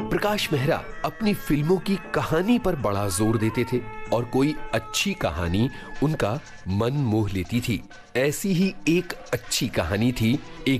प्रकाश मेहरा अपनी फिल्मों की कहानी पर बड़ा जोर देते थे और कोई अच्छी कहानी उनका मन मोह लेती थी। ऐसी ही एक अच्छी कहानी थी एक